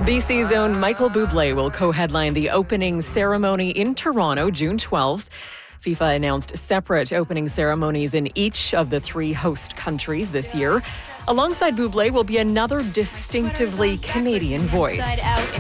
BC's own Michael Bublé will co-headline the opening ceremony in Toronto, June 12th. FIFA announced separate opening ceremonies in each of the 3 host countries this year. Alongside Bublé will be another distinctively Canadian voice.